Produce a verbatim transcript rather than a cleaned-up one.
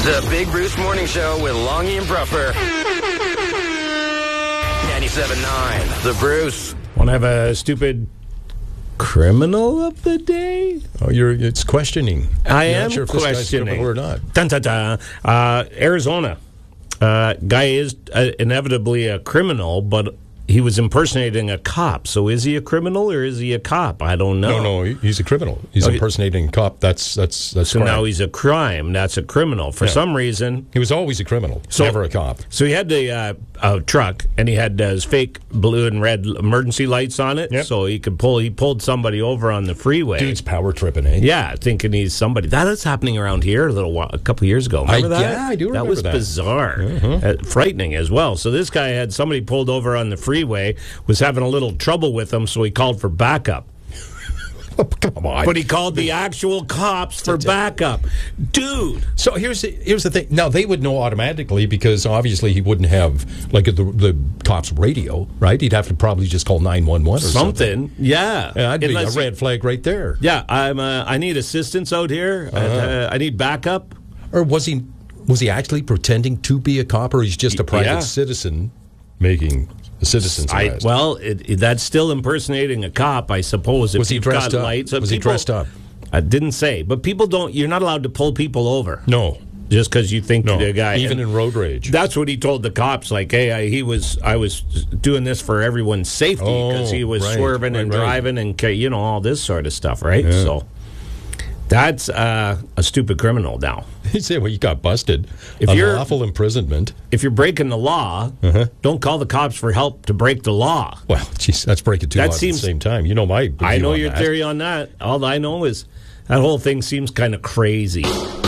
The Big Bruce Morning Show with Longy and Bruffer. ninety-seven point nine. The Bruce. Want to have a stupid criminal of the day? Oh, you're it's questioning. I you're am not sure if questioning. This guy's a criminal or not. Dun, dun, dun. Uh, Arizona. Uh, guy is uh, inevitably a criminal, but he was impersonating a cop. So is he a criminal or is he a cop? I don't know. No, no, he- he's a criminal. He's Okay. impersonating a cop. That's that's that's. So crime. now he's a crime. That's a criminal. For Yeah. some reason, He was always a criminal. So- never a cop. So he had the uh, uh, truck, and he had uh, his fake blue and red emergency lights on it, Yep. so he could pull. He pulled somebody over on the freeway. Dude's power tripping, eh? Yeah, thinking he's somebody. That is happening around here a little while, a couple years ago. Remember I- that? yeah, I do That remember was that. bizarre, uh, frightening as well. So this guy had somebody pulled over on the freeway, was having a little trouble with him, so he called for backup. Come on. But he called the actual cops for backup, dude. So here's the, here's the thing. Now they would know automatically because obviously he wouldn't have like the the cops radio, right? He'd have to probably just call nine one one or something. Something, yeah. Yeah, that'd be Unless- a red flag right there. Yeah, I'm. Uh, I need assistance out here. Uh, uh, I need backup. Or was he was he actually pretending to be a cop, or he's just a private Yeah. citizen making a citizen's I, arrest? well, it, it, that's still impersonating a cop, I suppose. If Was he you've dressed got up? Lights, Uh, Was he people- dressed up? I didn't say, but people don't. You're not allowed to pull people over No, just because you think no. the guy. Even and in road rage. that's what he told the cops. Like, hey, I, he was. I was doing this for everyone's safety because Oh, he was right, swerving and right, right. driving and ca- you know all this sort of stuff, right? Yeah. So that's uh, a stupid criminal now. He said, "Well, you got busted. If you're- Unlawful imprisonment." If you're breaking the law, Uh-huh. don't call the cops for help to break the law. Well, geez, that's breaking two That laws seems- at the same time. You know my. I view know on your that. theory on that. All I know is that whole thing seems kind of crazy.